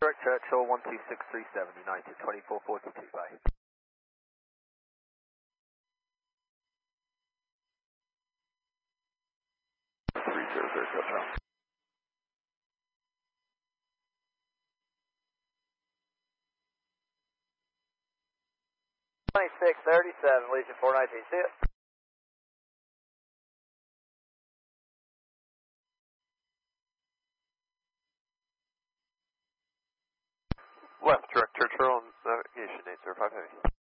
Direct Churchill 12637, United 2442, bye. Churchill. 2637, Legion 419, see it. Left, direct Churchill on navigation 805 heavy.